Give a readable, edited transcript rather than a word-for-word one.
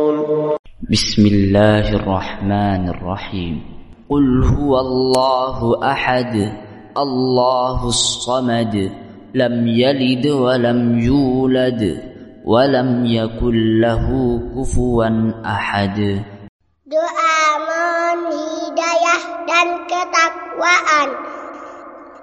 بسم الله الرحمن الرحيم قل هو الله أحد الله الصمد لم يلد ولم يولد ولم يكن له كفوا أحد. Doa mohon hidayah dan ketakwaan.